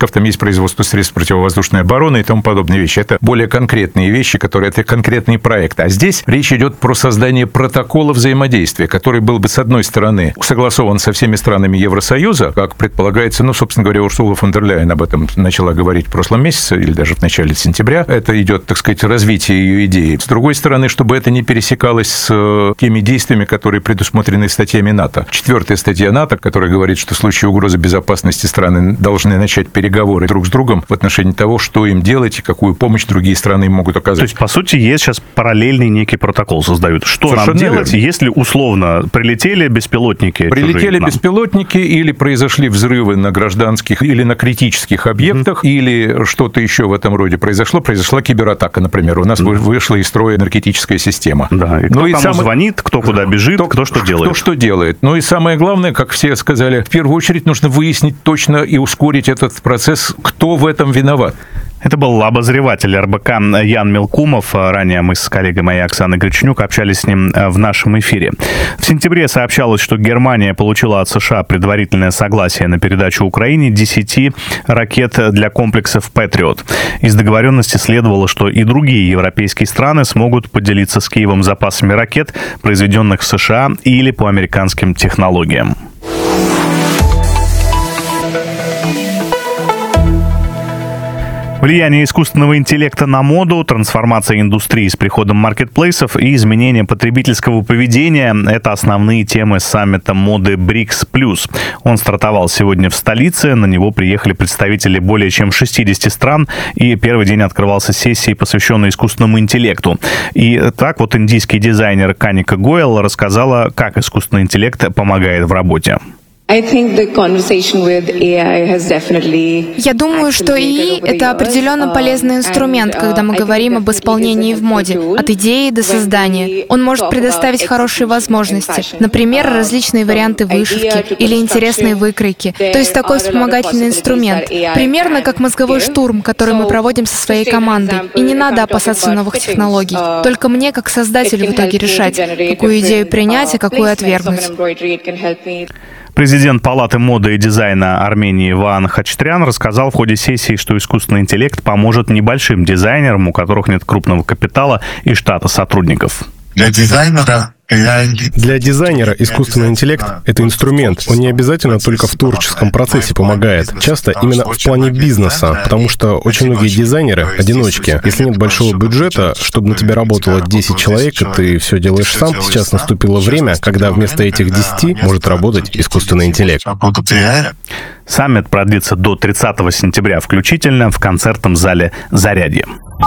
беспилотников, там есть производство средств противовоздушной обороны и тому подобные вещи. Это более конкретные вещи, это конкретные проекты. А здесь речь идет про создание протокола взаимодействия, который был бы, с одной стороны, согласован со всеми странами Евросоюза, как предполагается, собственно говоря, Урсула фон дер Ляйен об этом начала говорить в прошлом месяце или даже в начале сентября. Это идет, так сказать, развитие ее идеи. С другой стороны, чтобы это не пересекалось с теми действиями, которые предусмотрены статьями НАТО. 4-я статья НАТО, которая говорит, что в случае угрозы безопасности страны должны начать переговоры друг с другом в отношении того, что им делать и какую помощь другие страны им могут оказать. То есть, по сути, есть сейчас параллельный некий протокол создают. Что совершенно нам делать, верно. Если условно прилетели беспилотники? Прилетели беспилотники или произошли взрывы на гражданских или на критических объектах, или что-то еще в этом роде произошло. Произошла кибератака, например. У нас вышла из строя энергетическая система. Да, и кто кому звонит, кто куда бежит, кто что делает. Кто что делает. Ну и самое главное, как все сказали, в первую очередь нужно выяснить точно и ускорить этот процесс, кто в этом виноват. Это был обозреватель РБК Ян Мелкумов. Ранее мы с коллегой моей Оксаной Гречнюк общались с ним в нашем эфире. В сентябре сообщалось, что Германия получила от США предварительное согласие на передачу Украине 10 ракет для комплексов «Патриот». Из договоренности следовало, что и другие европейские страны смогут поделиться с Киевом запасами ракет, произведенных в США или по американским технологиям. Влияние искусственного интеллекта на моду, трансформация индустрии с приходом маркетплейсов и изменение потребительского поведения – это основные темы саммита моды БРИКС+. Он стартовал сегодня в столице, на него приехали представители более чем 60 стран, и первый день открывался сессией, посвященной искусственному интеллекту. И так вот индийский дизайнер Каника Гойл рассказала, как искусственный интеллект помогает в работе. Я думаю, что ИИ — это определенно полезный инструмент, когда мы говорим об исполнении в моде, от идеи до создания. Он может предоставить хорошие возможности, например, различные варианты вышивки или интересные выкройки. То есть такой вспомогательный инструмент. Примерно как мозговой штурм, который мы проводим со своей командой. И не надо опасаться новых технологий. Только мне, как создателю, в итоге решать, какую идею принять, а какую отвергнуть. Президент Палаты моды и дизайна Армении Ваан Хачатрян рассказал в ходе сессии, что искусственный интеллект поможет небольшим дизайнерам, у которых нет крупного капитала и штата сотрудников. Для дизайнера искусственный интеллект — это инструмент. Он не обязательно только в творческом процессе помогает. Часто именно в плане бизнеса, потому что очень многие дизайнеры — одиночки. Если нет большого бюджета, чтобы на тебя работало 10 человек, и ты все делаешь сам, сейчас наступило время, когда вместо этих 10 может работать искусственный интеллект. Саммит продлится до 30 сентября включительно в концертном зале «Зарядье».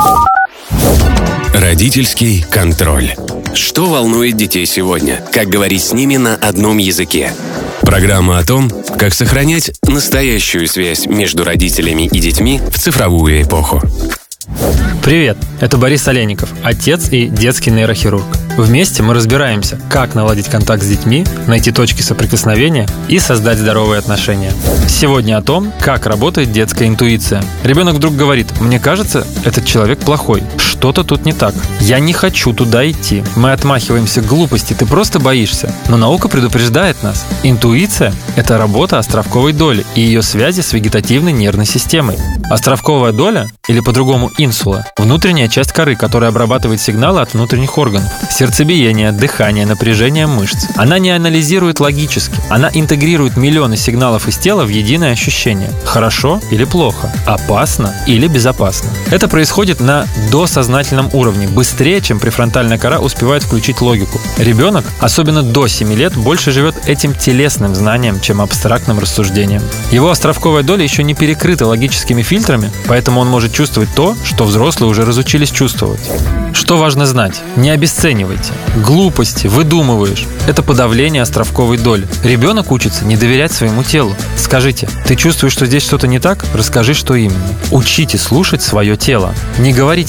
Родительский контроль. Что волнует детей сегодня? Как говорить с ними на одном языке? Программа о том, как сохранять настоящую связь между родителями и детьми в цифровую эпоху. Привет, это Борис Олейников, отец и детский нейрохирург. Вместе мы разбираемся, как наладить контакт с детьми, найти точки соприкосновения и создать здоровые отношения. Сегодня о том, как работает детская интуиция. Ребенок вдруг говорит: «Мне кажется, этот человек плохой. Что-то тут не так. Я не хочу туда идти». Мы отмахиваемся: «Глупости, ты просто боишься». Но наука предупреждает нас. Интуиция – это работа островковой доли и ее связи с вегетативной нервной системой. Островковая доля, или по-другому инсула, внутренняя часть коры, которая обрабатывает сигналы от внутренних органов. Сердцебиение, дыхание, напряжение мышц. Она не анализирует логически. Она интегрирует миллионы сигналов из тела в единое ощущение. Хорошо или плохо, опасно или безопасно. Это происходит на досознательном уровне, быстрее, чем префронтальная кора успевает включить логику. Ребенок, особенно до 7 лет, больше живет этим телесным знанием, чем абстрактным рассуждением. Его островковая доля еще не перекрыта логическими фильтрами, поэтому он может чувствовать то, что взрослые уже разучились чувствовать. Что важно знать? Не обесценивайте. Глупости, выдумываешь. Это подавление островковой доли. Ребенок учится не доверять своему телу. Скажите: ты чувствуешь, что здесь что-то не так? Расскажи, что именно. Учите слушать свое тело. Не говорите «не бойся».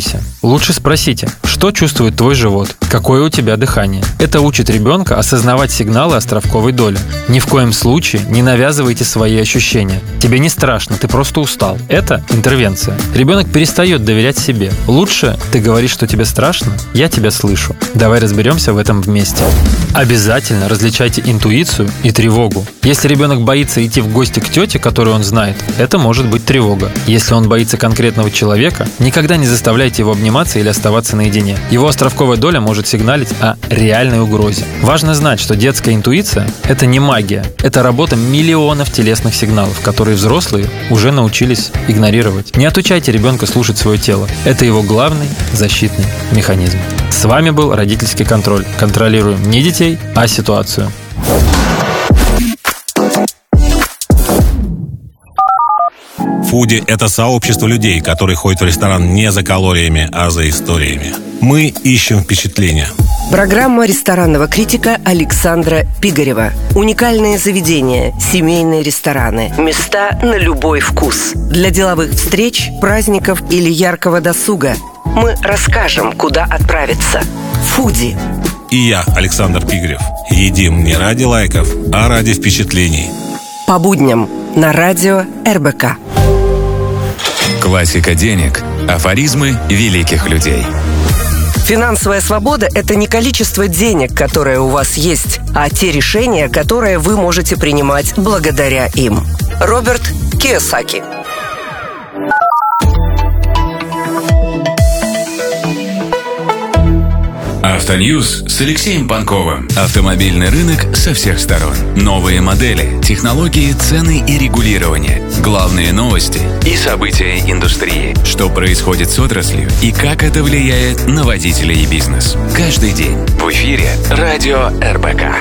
волнуйся. Лучше спросите, что чувствует твой живот, какое у тебя дыхание. Это учит ребенка осознавать сигналы островковой доли. Ни в коем случае не навязывайте свои ощущения. Тебе не страшно, ты просто устал. Это интервенция. Ребенок перестает доверять себе. Лучше ты говоришь, что тебе страшно, я тебя слышу. Давай разберемся в этом вместе. Обязательно различайте интуицию и тревогу. Если ребенок боится идти в гости к тете, которую он знает, это может быть тревога. Если он боится конкретного человека, никогда не заставляйте его обниматься или оставаться наедине. Его островковая доля может сигналить о реальной угрозе. Важно знать, что детская интуиция – это не магия. Это работа миллионов телесных сигналов, которые взрослые уже научились игнорировать. Не отучайте ребенка слушать свое тело. Это его главный защитный механизм. С вами был родительский контроль. Контролируем не детей, а ситуацию. Фуди – это сообщество людей, которые ходят в ресторан не за калориями, а за историями. Мы ищем впечатления. Программа ресторанного критика Александра Пигарева. Уникальные заведения, семейные рестораны, места на любой вкус. Для деловых встреч, праздников или яркого досуга. Мы расскажем, куда отправиться. Фуди. И я, Александр Пигарев. Едим не ради лайков, а ради впечатлений. По будням на радио РБК. Классика денег. Афоризмы великих людей. Финансовая свобода – это не количество денег, которое у вас есть, а те решения, которые вы можете принимать благодаря им. Роберт Кийосаки. Автоньюз с Алексеем Панковым. Автомобильный рынок со всех сторон. Новые модели, технологии, цены и регулирование. Главные новости и события индустрии. Что происходит с отраслью и как это влияет на водителей и бизнес. Каждый день в эфире радио РБК.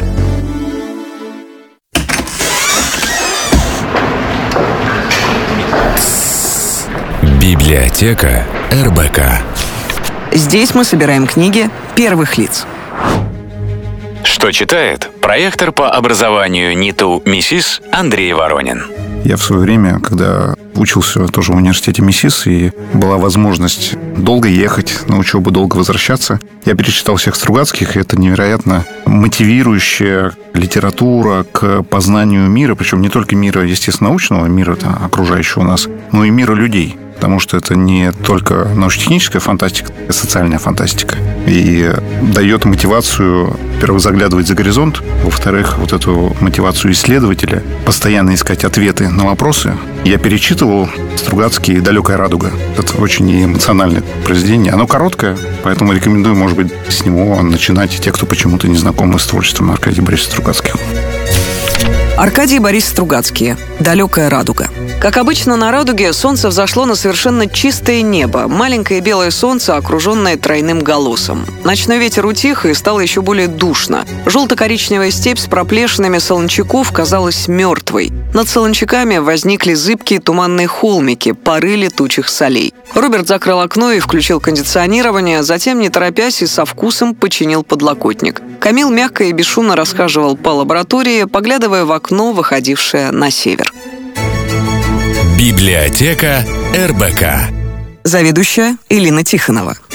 Библиотека РБК. Здесь мы собираем книги первых лиц. Что читает проектор по образованию НИТУ МИСИС Андрей Воронин. Я в свое время, когда учился тоже в университете МИСИС, и была возможность долго ехать на учебу, долго возвращаться, я перечитал всех Стругацких, и это невероятно мотивирующая литература к познанию мира, причем не только мира естественно-научного, мира окружающего нас, но и мира людей. Потому что это не только научно-техническая фантастика, а социальная фантастика. И дает мотивацию, во-первых, заглядывать за горизонт, во-вторых, вот эту мотивацию исследователя постоянно искать ответы на вопросы. Я перечитывал Стругацкий «Далекая радуга». Это очень эмоциональное произведение. Оно короткое, поэтому рекомендую, может быть, с него начинать те, кто почему-то не знакомы с творчеством Аркадия Борисовича Стругацких. Аркадий Борисович Стругацкий. «Далекая радуга». Как обычно, на радуге солнце взошло на совершенно чистое небо. Маленькое белое солнце, окруженное тройным голосом. Ночной ветер утих, и стало еще более душно. Желто-коричневая степь с проплешинами солончаков казалась мертвой. Над солончаками возникли зыбкие туманные холмики, пары летучих солей. Роберт закрыл окно и включил кондиционирование, затем, не торопясь и со вкусом, починил подлокотник. Камил мягко и бесшумно расхаживал по лаборатории, поглядывая в окно, выходившее на север. Библиотека РБК. Заведующая Элина Тихонова.